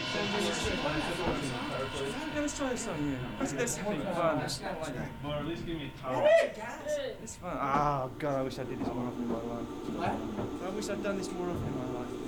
Yeah, let's try something new. Let's have fun. Or at least give me a towel. It's fun. Oh, God, I wish I did this more often in my life. I wish I'd done this more often in my life.